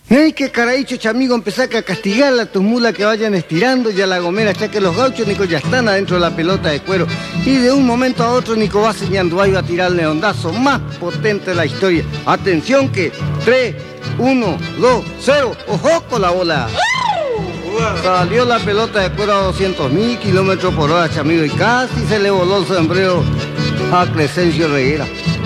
¡Ey, qué caraicho, chamigo! Empezá a castigarle a tus mulas que vayan estirando y a la gomera, ya que los gauchos, Nico, ya están adentro de la pelota de cuero. Y de un momento a otro, Nico, va señando ahí va a tirar el leondazo más potente de la historia. ¡Atención que 3, 1, 2, 0! ¡Ojo con la bola! Salió la pelota de cuero a 200.000 kilómetros por hora, chamigo, y casi se le voló el sombrero a Crescencio Reguera.